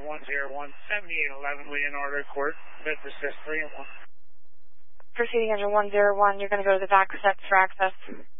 101, 7811 Leonardo Court, bid assist 3 and 1. Proceeding under 101, you're going to go to the back steps for access.